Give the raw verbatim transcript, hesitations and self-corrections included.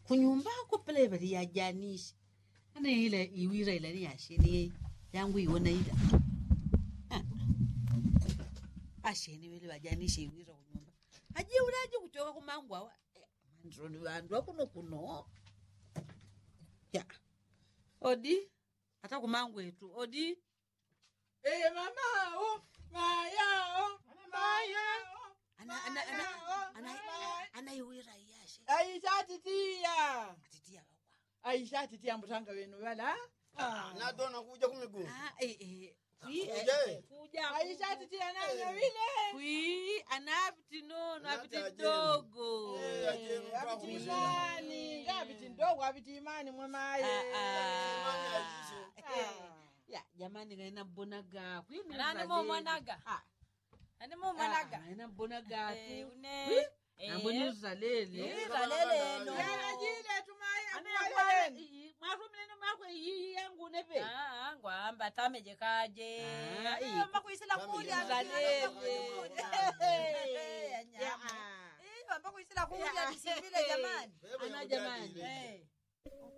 kunyumba ko pele bari ya janishi ana ile iwira ile ni ashini yangu iona ida ashini wile bajanishi iwira kunyumba aje uraje kutoka kumangwa mandro ni bandu akuno kuno ya odi ata kumangwa etu odi eh mama o maya o maya ana ana ana ana ana iwira yashi Aisha titia titia baba Aisha titia mbutanga wenu wala ah na dona kuja kumiguu ah eh eh kuja kuja Aisha titia nani vile kui anapiti nono apiti dogo apiti imani ngapiti ndogo apiti imani mwamaye imani ajiso ya jamani ngaina bonaga kwini nani mo mwanaga nani mo mwanaga ngaina bonaga eh une amboni zalele zalele no yana jile tumai ana mwafu mnene mwako yi yangu nepe ah ngwamba tameje kaje Ah, makuisila kulya zalele eh bamba kuisila kulya bisibile jamani ana jamani eh